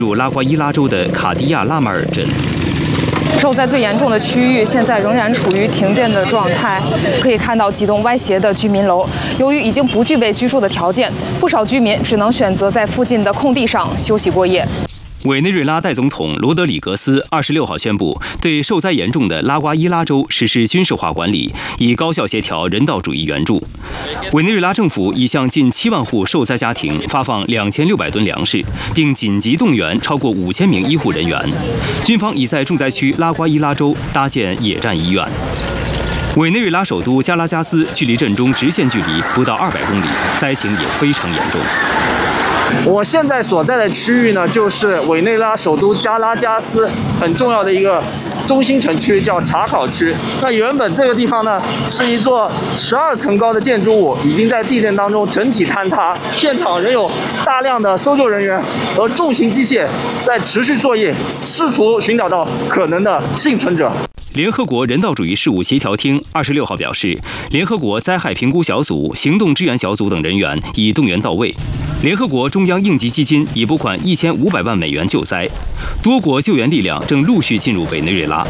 入拉瓜伊拉州的卡迪亚拉马尔镇。 受灾最严重的区域现在仍然处于停电的状态，可以看到几栋歪斜的居民楼，由于已经不具备居住的条件，不少居民只能选择在附近的空地上休息过夜。 委内瑞拉代总统罗德里格斯26号宣布，对受灾严重的拉瓜伊拉州实施军事化管理，以高效协调人道主义援助。委内瑞拉政府已向近7万户受灾家庭发放2600吨粮食，并紧急动员超过5000名医护人员。军方已在重灾区拉瓜伊拉州搭建野战医院。委内瑞拉首都加拉加斯距离震中直线距离不到200公里，灾情也非常严重。 我现在所在的区域呢，就是委内瑞拉首都加拉加斯很重要的一个中心城区，叫查考区。那原本这个地方呢，是一座12层高的建筑物，已经在地震当中整体坍塌，现场仍有大量的搜救人员和重型机械在持续作业，试图寻找到可能的幸存者。 联合国人道主义事务协调厅26号表示，联合国灾害评估小组、行动支援小组等人员已动员到位。联合国中央应急基金已拨款1500万美元救灾，多国救援力量正陆续进入委内瑞拉。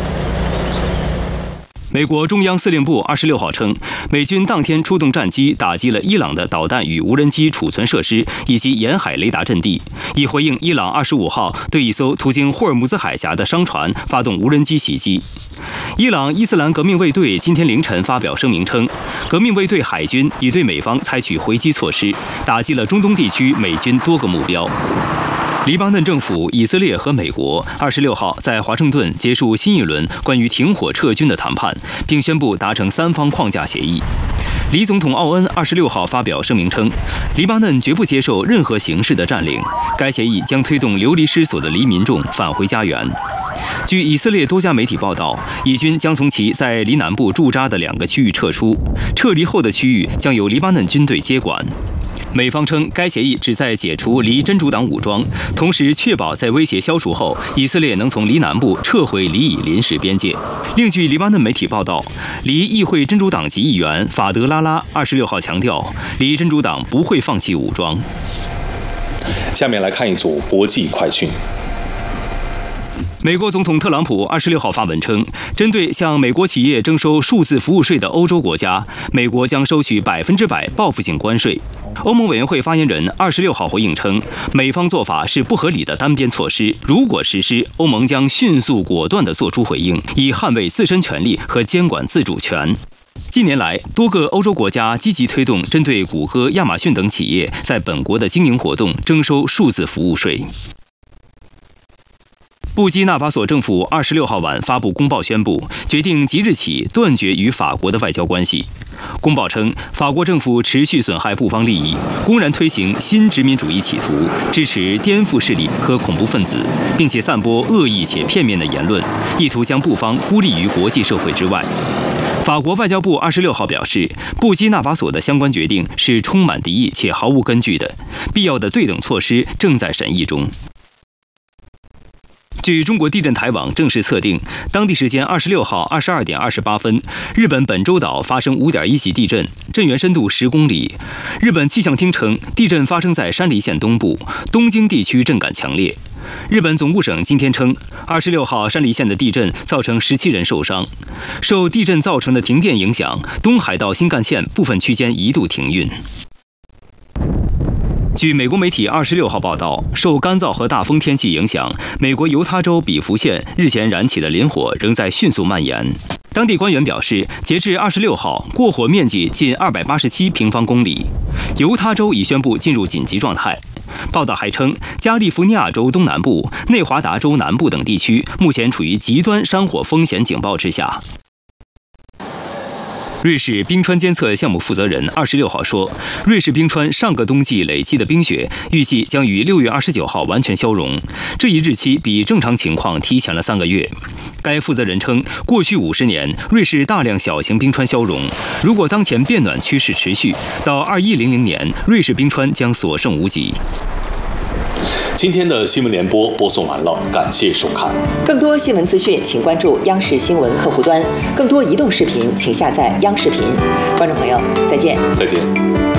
美国中央司令部26号称，美军当天出动战机打击了伊朗的导弹与无人机储存设施以及沿海雷达阵地，以回应伊朗25号对一艘途经霍尔木兹海峡的商船发动无人机袭击。伊朗伊斯兰革命卫队今天凌晨发表声明称，革命卫队海军已对美方采取回击措施，打击了中东地区美军多个目标。黎巴嫩政府、以色列和美国26号在华盛顿结束新一轮关于停火撤军的谈判，并宣布达成3方框架协议。黎总统奥恩26号发表声明称，黎巴嫩绝不接受任何形式的占领，该协议将推动流离失所的黎民众返回家园。据以色列多家媒体报道，以军将从其在黎南部驻扎的2个区域撤出，撤离后的区域将由黎巴嫩军队接管。美方称，该协议旨在解除黎真主党武装，同时确保在威胁消除后，以色列能从黎南部撤回黎以临时边界。另据黎巴嫩媒体报道，黎议会真主党籍议员法德拉拉26号强调，黎真主党不会放弃武装。 下面来看一组国际快讯。 美国总统特朗普26号发文称，针对向美国企业征收数字服务税的欧洲国家，美国将收取100%报复性关税。欧盟委员会发言人26号回应称，美方做法是不合理的单边措施，如果实施，欧盟将迅速果断地作出回应，以捍卫自身权利和监管自主权。近年来，多个欧洲国家积极推动针对谷歌、亚马逊等企业在本国的经营活动征收数字服务税。布基纳法索政府26号晚发布公报宣布，决定即日起断绝与法国的外交关系。公报称，法国政府持续损害布方利益，公然推行新殖民主义企图，支持颠覆势力和恐怖分子，并且散播恶意且片面的言论，意图将布方孤立于国际社会之外。法国外交部26号表示，布基纳法索的相关决定是充满敌意且毫无根据的，必要的对等措施正在审议中。据中国地震台网正式测定，当地时间26号22点28分，日本本州岛发生5.1级地震，震源深度10公里。日本气象厅称，地震发生在山梨县东部，东京地区震感强烈。日本总务省今天称，26号山梨县的地震造成17人受伤。受地震造成的停电影响，东海道新干线部分区间一度停运。据美国媒体26号报道，受干燥和大风天气影响，美国犹他州比弗县日前燃起的林火仍在迅速蔓延。当地官员表示，截至26号，过火面积近287平方公里。犹他州已宣布进入紧急状态。报道还称，加利福尼亚州东南部、内华达州南部等地区目前处于极端山火风险警报之下。瑞士冰川监测项目负责人26号说，瑞士冰川上个冬季累积的冰雪预计将于6月29号完全消融，这一日期比正常情况提前了3个月。该负责人称，过去50年，瑞士大量小型冰川消融，如果当前变暖趋势持续，到2100年，瑞士冰川将所剩无几。 今天的新闻联播播送完了，感谢收看。 更多新闻资讯，请关注央视新闻客户端。更多移动视频，请下载央视频。观众朋友，再见。 再见。